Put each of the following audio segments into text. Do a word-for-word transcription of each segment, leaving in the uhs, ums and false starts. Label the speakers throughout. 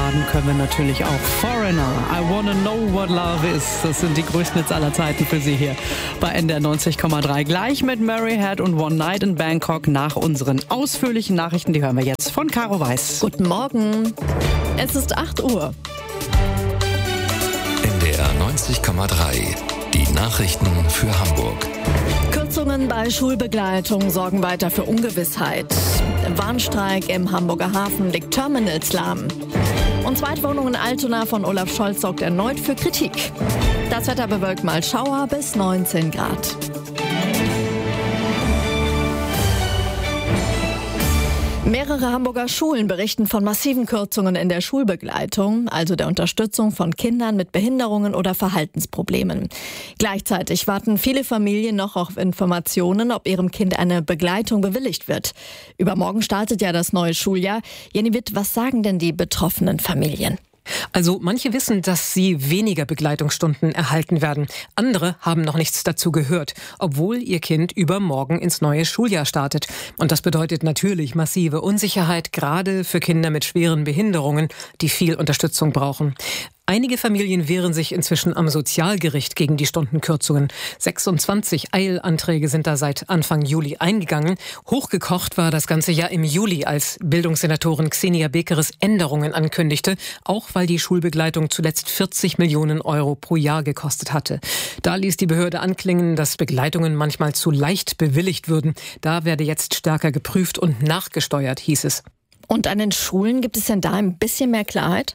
Speaker 1: einladen können wir natürlich auch. Foreigner, I Wanna Know What Love Is. Das sind die größten Hits aller Zeiten für Sie hier bei N D R neunzig Komma drei. Gleich mit Mary Had und One Night in Bangkok nach unseren ausführlichen Nachrichten. Die hören wir jetzt von Caro Weiß.
Speaker 2: Guten Morgen. Es ist acht Uhr.
Speaker 3: N D R neunzig Komma drei. Die Nachrichten für Hamburg.
Speaker 2: Kürzungen bei Schulbegleitung sorgen weiter für Ungewissheit. Warnstreik im Hamburger Hafen legt Terminals lahm. Und Zweitwohnung in Altona von Olaf Scholz sorgt erneut für Kritik. Das Wetter bewölkt mal Schauer bis neunzehn Grad. Mehrere Hamburger Schulen berichten von massiven Kürzungen in der Schulbegleitung, also der Unterstützung von Kindern mit Behinderungen oder Verhaltensproblemen. Gleichzeitig warten viele Familien noch auf Informationen, ob ihrem Kind eine Begleitung bewilligt wird. Übermorgen startet ja das neue Schuljahr. Jenny Witt, was sagen denn die betroffenen Familien?
Speaker 4: Also manche wissen, dass sie weniger Begleitungsstunden erhalten werden. Andere haben noch nichts dazu gehört, obwohl ihr Kind übermorgen ins neue Schuljahr startet. Und das bedeutet natürlich massive Unsicherheit, gerade für Kinder mit schweren Behinderungen, die viel Unterstützung brauchen. Einige Familien wehren sich inzwischen am Sozialgericht gegen die Stundenkürzungen. sechsundzwanzig Eilanträge sind da seit Anfang Juli eingegangen. Hochgekocht war das ganze Jahr im Juli, als Bildungssenatorin Xenia Bekeres Änderungen ankündigte, auch weil die Schulbegleitung zuletzt vierzig Millionen Euro pro Jahr gekostet hatte. Da ließ die Behörde anklingen, dass Begleitungen manchmal zu leicht bewilligt würden. Da werde jetzt stärker geprüft und nachgesteuert, hieß es.
Speaker 2: Und an den Schulen gibt es denn da ein bisschen mehr Klarheit?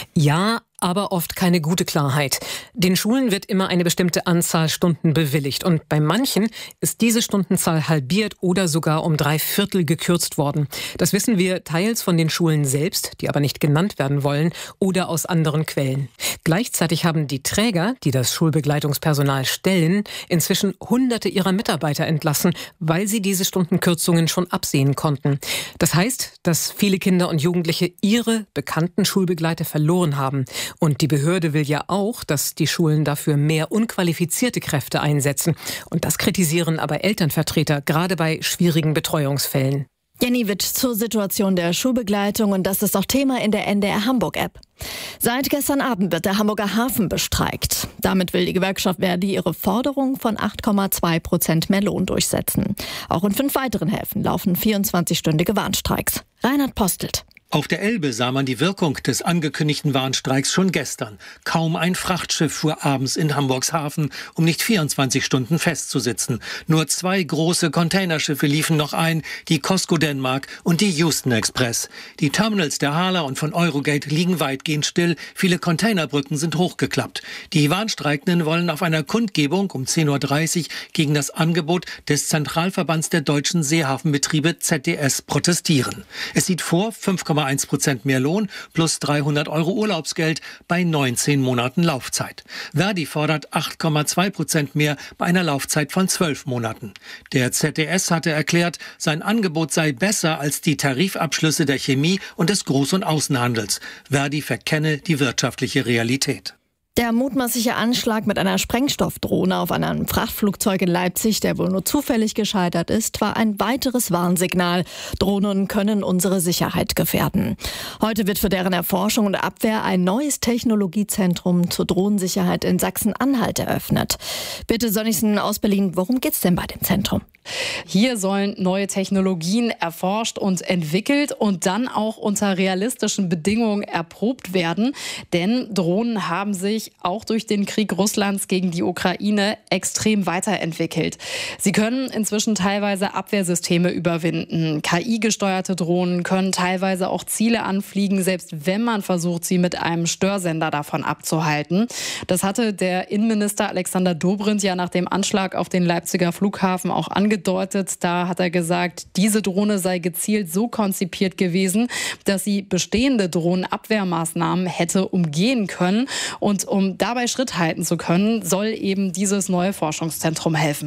Speaker 4: Ja, aber oft keine gute Klarheit. Den Schulen wird immer eine bestimmte Anzahl Stunden bewilligt und bei manchen ist diese Stundenzahl halbiert oder sogar um drei Viertel gekürzt worden. Das wissen wir teils von den Schulen selbst, die aber nicht genannt werden wollen, oder aus anderen Quellen. Gleichzeitig haben die Träger, die das Schulbegleitungspersonal stellen, inzwischen Hunderte ihrer Mitarbeiter entlassen, weil sie diese Stundenkürzungen schon absehen konnten. Das heißt, dass viele Kinder und Jugendliche ihre bekannten Schulbegleiter verloren haben. Und die Behörde will ja auch, dass die Schulen dafür mehr unqualifizierte Kräfte einsetzen. Und das kritisieren aber Elternvertreter, gerade bei schwierigen Betreuungsfällen.
Speaker 2: Jenny Witt zur Situation der Schulbegleitung, und das ist auch Thema in der N D R Hamburg-App. Seit gestern Abend wird der Hamburger Hafen bestreikt. Damit will die Gewerkschaft Verdi ihre Forderung von acht Komma zwei Prozent mehr Lohn durchsetzen. Auch in fünf weiteren Häfen laufen vierundzwanzigstündige Warnstreiks. Reinhard Postelt.
Speaker 5: Auf der Elbe sah man die Wirkung des angekündigten Warnstreiks schon gestern. Kaum ein Frachtschiff fuhr abends in Hamburgs Hafen, um nicht vierundzwanzig Stunden festzusitzen. Nur zwei große Containerschiffe liefen noch ein, die Cosco Denmark und die Houston Express. Die Terminals der Hala und von Eurogate liegen weitgehend still. Viele Containerbrücken sind hochgeklappt. Die Warnstreikenden wollen auf einer Kundgebung um zehn Uhr dreißig gegen das Angebot des Zentralverbands der deutschen Seehafenbetriebe Z D S protestieren. Es sieht vor, fünf Komma eins Prozent mehr Lohn plus dreihundert Euro Urlaubsgeld bei neunzehn Monaten Laufzeit. Verdi fordert acht Komma zwei Prozent mehr bei einer Laufzeit von zwölf Monaten. Der Z D S hatte erklärt, sein Angebot sei besser als die Tarifabschlüsse der Chemie und des Groß- und Außenhandels. Verdi verkenne die wirtschaftliche Realität.
Speaker 2: Der mutmaßliche Anschlag mit einer Sprengstoffdrohne auf einem Frachtflugzeug in Leipzig, der wohl nur zufällig gescheitert ist, war ein weiteres Warnsignal. Drohnen können unsere Sicherheit gefährden. Heute wird für deren Erforschung und Abwehr ein neues Technologiezentrum zur Drohnensicherheit in Sachsen-Anhalt eröffnet. Bitte Sönnigsen aus Berlin, worum geht's denn bei dem Zentrum?
Speaker 6: Hier sollen neue Technologien erforscht und entwickelt und dann auch unter realistischen Bedingungen erprobt werden. Denn Drohnen haben sich auch durch den Krieg Russlands gegen die Ukraine extrem weiterentwickelt. Sie können inzwischen teilweise Abwehrsysteme überwinden. K I-gesteuerte Drohnen können teilweise auch Ziele anfliegen, selbst wenn man versucht, sie mit einem Störsender davon abzuhalten. Das hatte der Innenminister Alexander Dobrindt ja nach dem Anschlag auf den Leipziger Flughafen auch angedeutet. Da hat er gesagt, diese Drohne sei gezielt so konzipiert gewesen, dass sie bestehende Drohnenabwehrmaßnahmen hätte umgehen können. Und um dabei Schritt halten zu können, soll eben dieses neue Forschungszentrum helfen.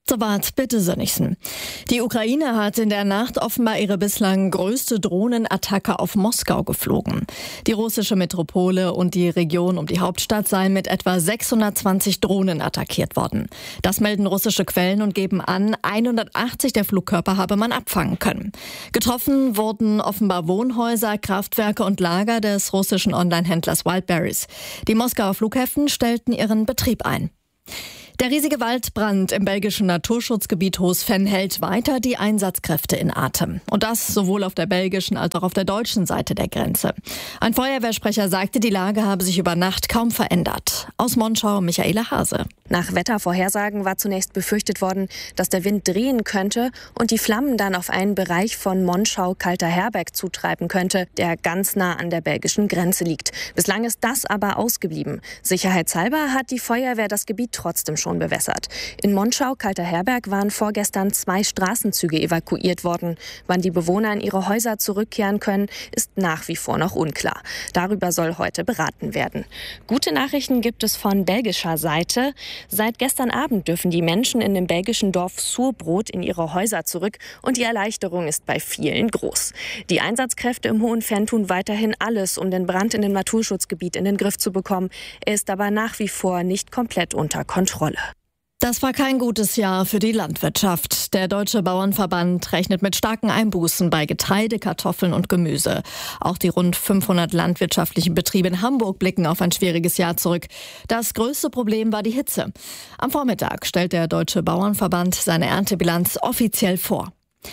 Speaker 2: Soweit bitte Sönnigsen. Die Ukraine hat in der Nacht offenbar ihre bislang größte Drohnenattacke auf Moskau geflogen. Die russische Metropole und die Region um die Hauptstadt seien mit etwa sechshundertzwanzig Drohnen attackiert worden. Das melden russische Quellen und geben an, hundertachtzig der Flugkörper habe man abfangen können. Getroffen wurden offenbar Wohnhäuser, Kraftwerke und Lager des russischen Online-Händlers Wildberries. Die Moskauer Flughäfen stellten ihren Betrieb ein. Der riesige Waldbrand im belgischen Naturschutzgebiet Hoosven hält weiter die Einsatzkräfte in Atem. Und das sowohl auf der belgischen als auch auf der deutschen Seite der Grenze. Ein Feuerwehrsprecher sagte, die Lage habe sich über Nacht kaum verändert. Aus Monschau, Michaela Hase.
Speaker 7: Nach Wettervorhersagen war zunächst befürchtet worden, dass der Wind drehen könnte und die Flammen dann auf einen Bereich von Monschau-Kalter-Herberg zutreiben könnte, der ganz nah an der belgischen Grenze liegt. Bislang ist das aber ausgeblieben. Sicherheitshalber hat die Feuerwehr das Gebiet trotzdem schon bewässert. In Monschau-Kalter-Herberg waren vorgestern zwei Straßenzüge evakuiert worden. Wann die Bewohner in ihre Häuser zurückkehren können, ist nach wie vor noch unklar. Darüber soll heute beraten werden. Gute Nachrichten gibt es von belgischer Seite. Seit gestern Abend dürfen die Menschen in dem belgischen Dorf Surbrot in ihre Häuser zurück und die Erleichterung ist bei vielen groß. Die Einsatzkräfte im Hohen-Venn tun weiterhin alles, um den Brand in dem Naturschutzgebiet in den Griff zu bekommen. Er ist aber nach wie vor nicht komplett unter Kontrolle.
Speaker 2: Das war kein gutes Jahr für die Landwirtschaft. Der Deutsche Bauernverband rechnet mit starken Einbußen bei Getreide, Kartoffeln und Gemüse. Auch die rund fünfhundert landwirtschaftlichen Betriebe in Hamburg blicken auf ein schwieriges Jahr zurück. Das größte Problem war die Hitze. Am Vormittag stellt der Deutsche Bauernverband seine Erntebilanz offiziell vor.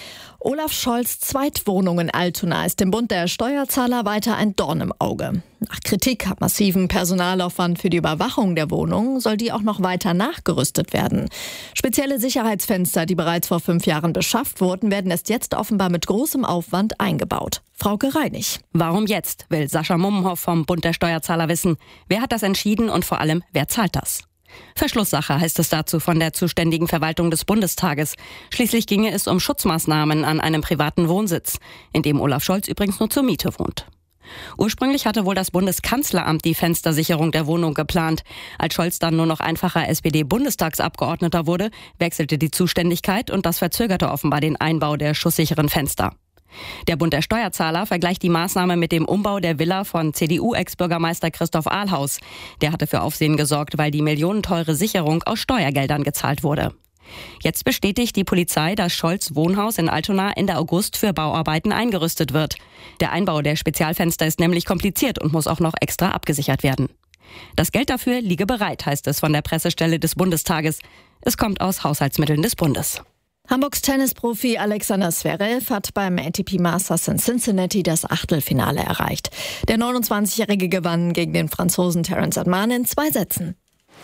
Speaker 2: Olaf Scholz' Zweitwohnung in Altona ist dem Bund der Steuerzahler weiter ein Dorn im Auge. Nach Kritik am massiven Personalaufwand für die Überwachung der Wohnung soll die auch noch weiter nachgerüstet werden. Spezielle Sicherheitsfenster, die bereits vor fünf Jahren beschafft wurden, werden erst jetzt offenbar mit großem Aufwand eingebaut. Frauke Reinig.
Speaker 8: Warum jetzt, will Sascha Mummenhoff vom Bund der Steuerzahler wissen. Wer hat das entschieden und vor allem, wer zahlt das? Verschlusssache heißt es dazu von der zuständigen Verwaltung des Bundestages. Schließlich ginge es um Schutzmaßnahmen an einem privaten Wohnsitz, in dem Olaf Scholz übrigens nur zur Miete wohnt. Ursprünglich hatte wohl das Bundeskanzleramt die Fenstersicherung der Wohnung geplant. Als Scholz dann nur noch einfacher S P D-Bundestagsabgeordneter wurde, wechselte die Zuständigkeit und das verzögerte offenbar den Einbau der schusssicheren Fenster. Der Bund der Steuerzahler vergleicht die Maßnahme mit dem Umbau der Villa von C D U-Ex-Bürgermeister Christoph Ahlhaus. Der hatte für Aufsehen gesorgt, weil die millionenteure Sicherung aus Steuergeldern gezahlt wurde. Jetzt bestätigt die Polizei, dass Scholz' Wohnhaus in Altona Ende August für Bauarbeiten eingerüstet wird. Der Einbau der Spezialfenster ist nämlich kompliziert und muss auch noch extra abgesichert werden. Das Geld dafür liege bereit, heißt es von der Pressestelle des Bundestages. Es kommt aus Haushaltsmitteln des Bundes.
Speaker 2: Hamburgs Tennisprofi Alexander Zverev hat beim A T P Masters in Cincinnati das Achtelfinale erreicht. Der neunundzwanzigjährige gewann gegen den Franzosen Terence Adman in zwei Sätzen.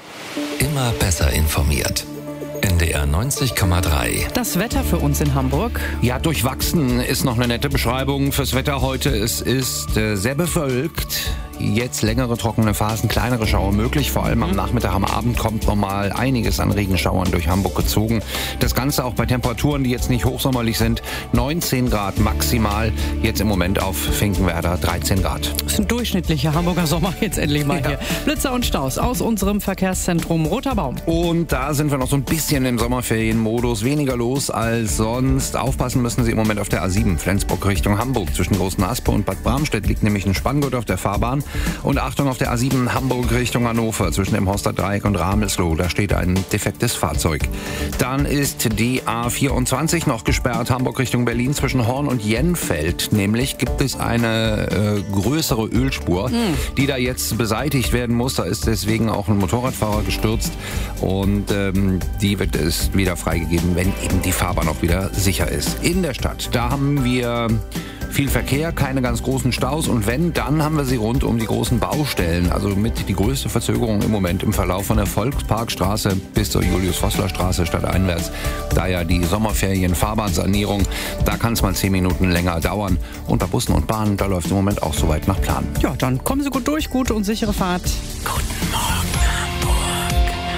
Speaker 3: Immer besser informiert. N D R neunzig Komma drei.
Speaker 1: Das Wetter für uns in Hamburg.
Speaker 9: Ja, durchwachsen ist noch eine nette Beschreibung fürs Wetter heute. Es ist äh, sehr bewölkt. Jetzt längere trockene Phasen, kleinere Schauer möglich. Vor allem am Nachmittag, am Abend kommt nochmal einiges an Regenschauern durch Hamburg gezogen. Das Ganze auch bei Temperaturen, die jetzt nicht hochsommerlich sind. neunzehn Grad maximal. Jetzt im Moment auf Finkenwerder dreizehn Grad.
Speaker 1: Das ist ein durchschnittlicher Hamburger Sommer jetzt endlich mal ja. Hier. Blitzer und Staus aus unserem Verkehrszentrum Roter Baum.
Speaker 9: Und da sind wir noch so ein bisschen im Sommerferienmodus. Weniger los als sonst. Aufpassen müssen Sie im Moment auf der A sieben Flensburg Richtung Hamburg. Zwischen Großen Aspe und Bad Bramstedt liegt nämlich ein Spanngurt auf der Fahrbahn. Und Achtung auf der A sieben Hamburg Richtung Hannover zwischen dem Horster Dreieck und Ramelsloh. Da steht ein defektes Fahrzeug. Dann ist die A vierundzwanzig noch gesperrt, Hamburg Richtung Berlin zwischen Horn und Jenfeld. Nämlich gibt es eine äh, größere Ölspur, mhm. die da jetzt beseitigt werden muss. Da ist deswegen auch ein Motorradfahrer gestürzt. Und ähm, die wird es wieder freigegeben, wenn eben die Fahrbahn auch wieder sicher ist. In der Stadt, da haben wir viel Verkehr, keine ganz großen Staus und wenn, dann haben wir sie rund um die großen Baustellen. Also mit die größte Verzögerung im Moment im Verlauf von der Volksparkstraße bis zur Julius-Vossler-Straße stadteinwärts. Da ja die Sommerferien-Fahrbahnsanierung, da kann es mal zehn Minuten länger dauern. Und bei Bussen und Bahnen, da läuft im Moment auch soweit nach Plan.
Speaker 1: Ja, dann kommen Sie gut durch, gute und sichere Fahrt.
Speaker 3: Guten Morgen Hamburg.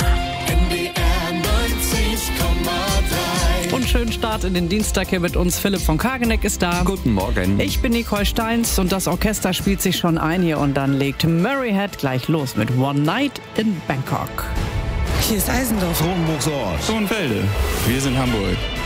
Speaker 3: N D R neunzig Komma drei.
Speaker 1: Und schönen Start in den Dienstag hier mit uns. Philipp von Kageneck ist da.
Speaker 9: Guten Morgen.
Speaker 1: Ich bin Nicole Steins und das Orchester spielt sich schon ein hier und dann legt Murray Head gleich los mit One Night in Bangkok.
Speaker 10: Hier ist Eisendorf.
Speaker 11: Rotenburgsort. Sohnfelde. Wir sind Hamburg.